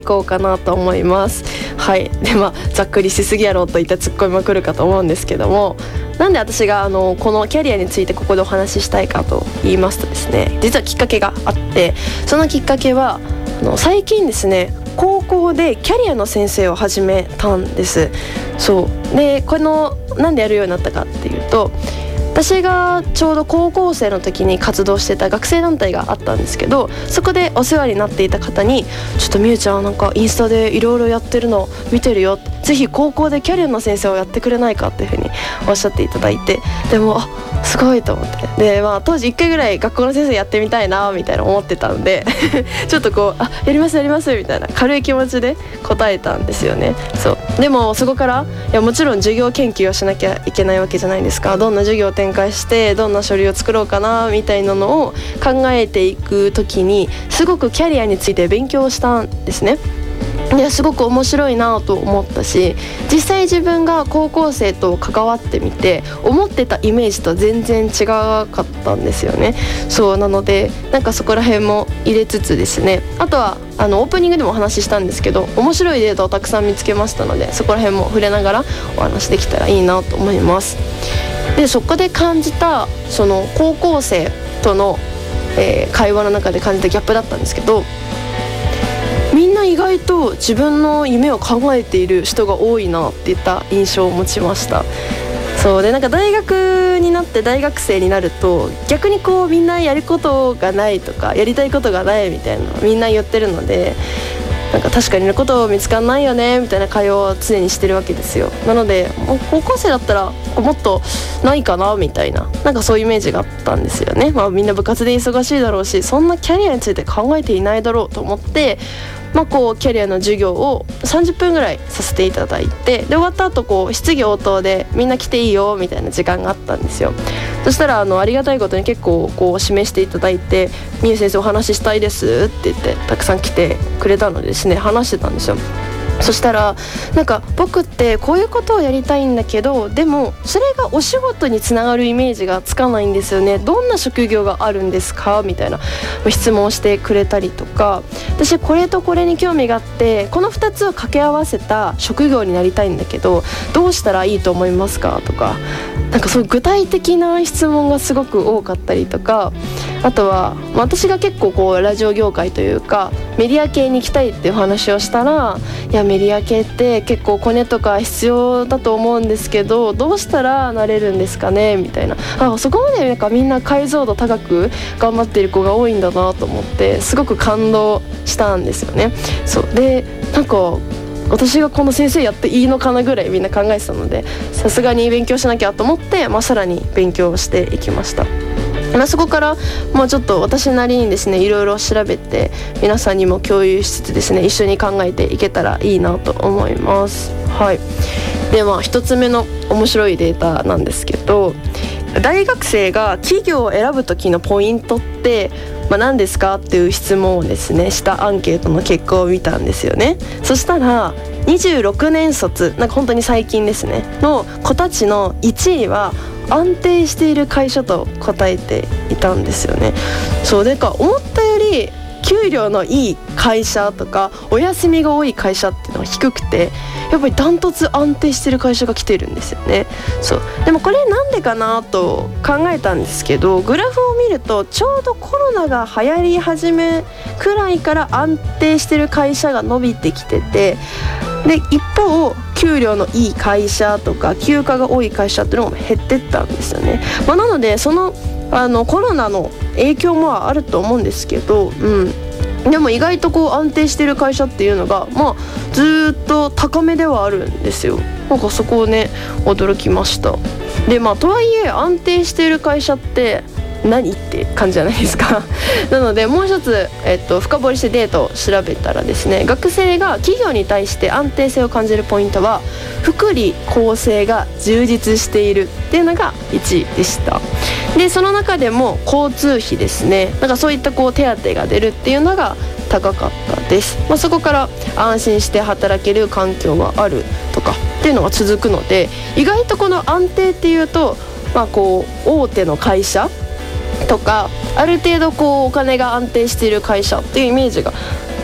いこうかなと思います。はい。でざっくりしすぎやろといったツッコミまくるかと思うんですけども、なんで私がこのキャリアについてここでお話ししたいかと言いますとですね、実はきっかけがあって、そのきっかけは最近ですね、高校でキャリアの先生を始めたんです。そうで、なんでやるようになったかっていうと、私がちょうど高校生の時に活動してた学生団体があったんですけど、そこでお世話になっていた方に、ちょっとみゆちゃんなんかインスタでいろいろやってるの見てるよ、ぜひ高校でキャリアの先生をやってくれないかっていうふうにおっしゃっていただいて、でもすごいと思って、で当時1回ぐらい学校の先生やってみたいなみたいな思ってたんでちょっとやりますやりますみたいな軽い気持ちで答えたんですよね。そうでもそこからもちろん授業研究をしなきゃいけないわけじゃないですか。どんな授業を展開してどんな書類を作ろうかなみたいなのを考えていく時に、すごくキャリアについて勉強したんですね。すごく面白いなと思ったし、実際自分が高校生と関わってみて思ってたイメージと全然違かったんですよね。そうなのでなんかそこら辺も入れつつですね、あとはオープニングでもお話ししたんですけど、面白いデータをたくさん見つけましたので、そこら辺も触れながらお話できたらいいなと思います。でそこで感じたその高校生との、会話の中で感じたギャップだったんですけど、みんな意外と自分の夢を考えている人が多いなっていった印象を持ちました。そうで、なんか大学になって大学生になると逆にみんなやることがないとかやりたいことがないみたいなみんな言ってるので、なんか確かにやること見つかんないよねみたいな会話を常にしてるわけですよ。なので高校生だったらもっとないかなみたいな、なんかそういうイメージがあったんですよね。みんな部活で忙しいだろうし、そんなキャリアについて考えていないだろうと思って、キャリアの授業を30分ぐらいさせていただいて、で終わった後質疑応答でみんな来ていいよみたいな時間があったんですよ。そしたらありがたいことに結構示していただいて、みゆ先生お話ししたいですって言ってたくさん来てくれたのでですね、話してたんですよ。そしたらなんか僕ってこういうことをやりたいんだけど、でもそれがお仕事につながるイメージがつかないんですよね、どんな職業があるんですかみたいな質問をしてくれたりとか、私これとこれに興味があってこの2つを掛け合わせた職業になりたいんだけどどうしたらいいと思いますかとか、なんかそういう具体的な質問がすごく多かったりとか、あとは私が結構ラジオ業界というかメディア系に行きたいっていう話をしたら、いやメディア系って結構コネとか必要だと思うんですけどどうしたらなれるんですかねみたいな、そこまでなんかみんな解像度高く頑張っている子が多いんだなと思ってすごく感動したんですよね。そうで、なんか私がこの先生やっていいのかなぐらいみんな考えてたので、さすがに勉強しなきゃと思って、さらに勉強していきました。そこからもうちょっと私なりにですねいろいろ調べて皆さんにも共有しつつですね一緒に考えていけたらいいなと思います。はい。で一つ目の面白いデータなんですけど、大学生が企業を選ぶ時のポイントって何ですかっていう質問をですねしたアンケートの結果を見たんですよね。そしたら26年卒、なんか本当に最近ですねの子たちの1位は安定している会社と答えていたんですよね。そうでか思ったより給料のいい会社とかお休みが多い会社っていうのは低くて、やっぱりダントツ安定してる会社が来てるんですよね。そうでもこれなんでかなと考えたんですけど、グラフを見るとちょうどコロナが流行り始めくらいから安定してる会社が伸びてきてて、で一方給料のいい会社とか休暇が多い会社っていうのも減ってったんですよね。なのでそのコロナの影響もあると思うんですけど、でも意外と安定してる会社っていうのがずっと高めではあるんですよ。なんかそこをね驚きました。でとはいえ安定している会社って何って感じじゃないですかなのでもう一つ、深掘りしてデータを調べたらですね、学生が企業に対して安定性を感じるポイントは福利厚生が充実しているっていうのが1位でした。でその中でも交通費ですね、なんかそういった手当が出るっていうのが高かったです。そこから安心して働ける環境があるとかっていうのが続くので、意外とこの安定っていうと大手の会社とかある程度お金が安定している会社っていうイメージが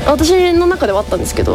私の中ではあったんですけど、